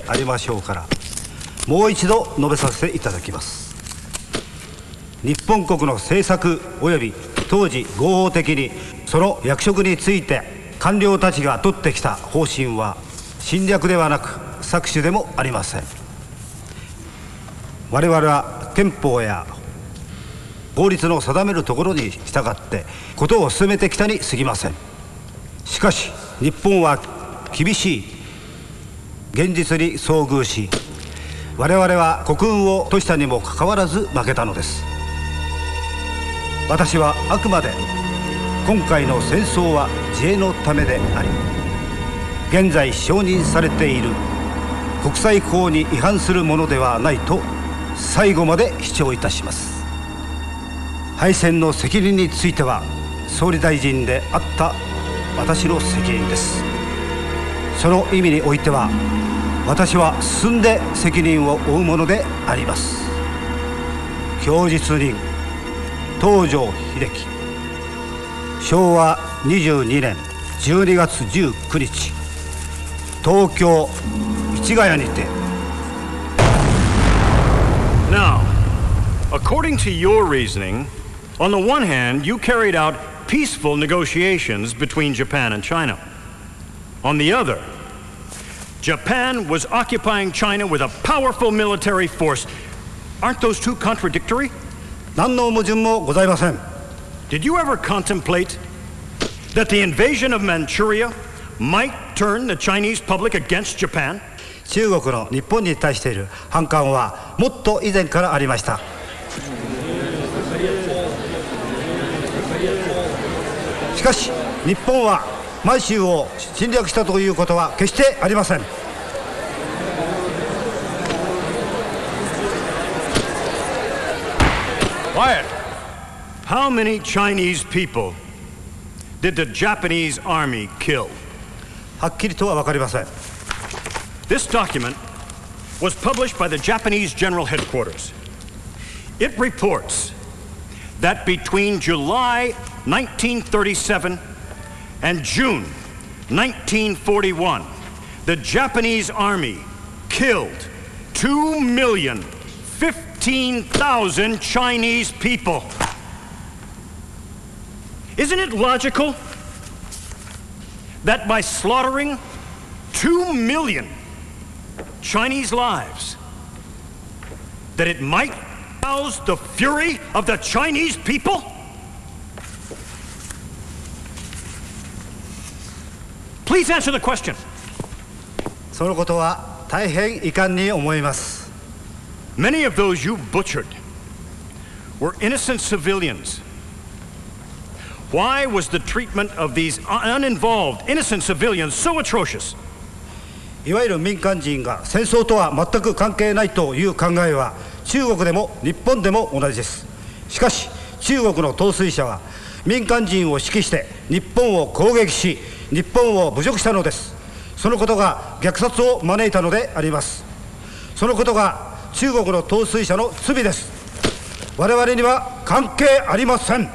ありましょうから、もう一度述べさせていただきます。日本国の政策及び当時合法的にその役職について官僚たちが取ってきた方針は侵略ではなく搾取でもありません。我々は憲法や法律の定めるところに従ってことを進めてきたに過ぎません。しかし日本は厳しい現実に遭遇し、我々は国運を落としたにもかかわらず負けたのです。私はあくまで今回の戦争は自衛のためであり、現在承認されている国際法に違反するものではないと最後まで主張いたします。敗戦の責任については総理大臣であった私の責任です。その意味においては私は進んで責任を負うものであります。供述人東條英機、昭和22年12月19日、東京市ヶ谷にて。 Now, according to your reasoning, on the one hand, you carried out peaceful negotiations between Japan and China. On the other, Japan was occupying China with a powerful military force. Aren't those two contradictory? 何の矛盾もございません。 Did you ever contemplate that the invasion of Manchuria might turn the Chinese public against Japan? 中国の日本に対している反感はもっと以前からありました。しかし日本は満州を侵略したということは決してありません。 Quiet. How many Chinese people did the Japanese army kill? はっきりとは分かりません。 This document was published by the Japanese General Headquarters. It reports that between July 1937 and June 1941, the Japanese army killed 2,015,000 Chinese people. Isn't it logical that by slaughtering 2 million Chinese lives, that it might rouse the fury of the Chinese people? Please answer the question. そのことは大変遺憾に思います。 Many of those you butchered were innocent civilians. Why was the treatment of these uninvolved innocent civilians so atrocious? いわゆる民間人が戦争とは全く関係ないという考えは中国でも日本でも同じです。しかし中国の統帥者は民間人を指揮して日本を攻撃し、日本を侮辱したのです。そのことが虐殺を招いたのであります。そのことが中国の統帥者の罪です。我々には関係ありません。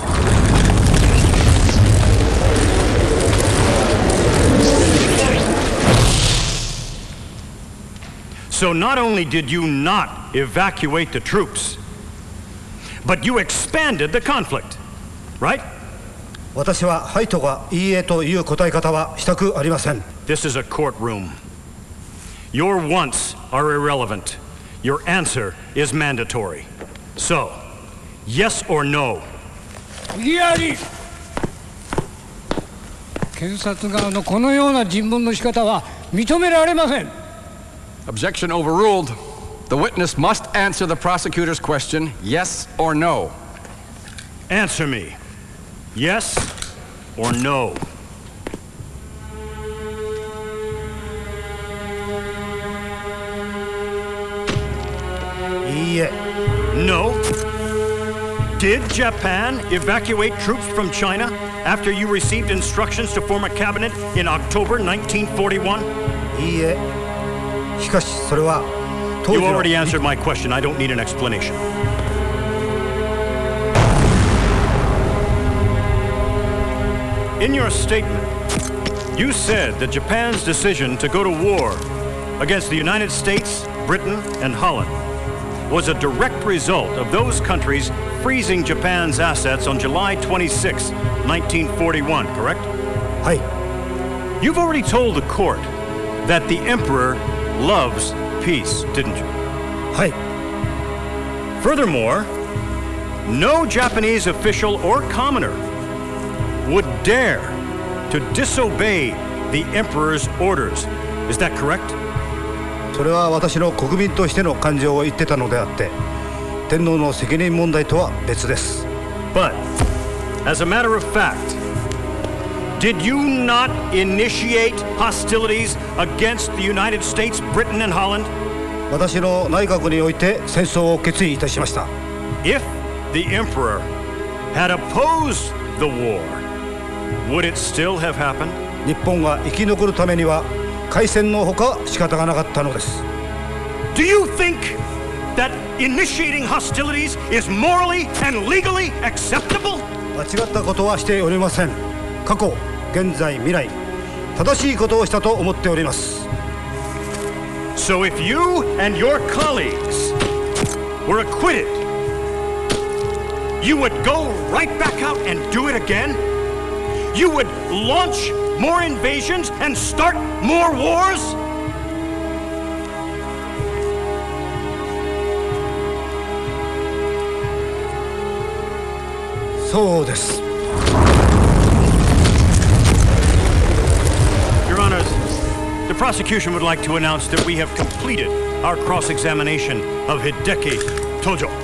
So not only did you not evacuate the troops, but you expanded the conflict, right? 私ははいとかいいえという答え方はしたくありません。 This is a courtroom. Your wants are irrelevant. Your answer is mandatory. So, yes or no? 異議あり。検察側のこのような尋問の仕方は認められません。 Objection overruled. The witness must answer the prosecutor's question, yes or no. Answer me. Yes or no? No? Did Japan evacuate troops from China after you received instructions to form a cabinet in October 1941? いいえ。しかしそれは当 You 時の already answered my question. I don't need an explanation. In your statement, you said that Japan's decision to go to war against the United States, Britain, and Holland was a direct result of those countries freezing Japan's assets on July 26, 1941, correct? はい。 You've already told the court that the emperor loves peace, didn't you? はい。 Furthermore, no Japanese official or commoner would dare to disobey the emperor's orders. Is that correct? それは私の国民としての感情を言ってたのであって、天皇の責任問題とは別です。 But, as a matter of fact, did you not initiate hostilities against the United States, Britain, and Holland? 私の内閣において戦争を決意いたしました。 If the emperor had opposed the war, would it still have happened? 日本が生き残るためには開戦のほか仕方がなかったのです。 Do you think that initiating hostilities is morally and legally acceptable? 間違ったことはしておりません。過去、現在、未来、正しいことをしたと思っております。 So if you and your colleagues were acquitted, you would go right back out and do it again? You would launch more invasions and start more wars? そうです。 Your Honors, the prosecution would like to announce that we have completed our cross-examination of Hideki Tojo.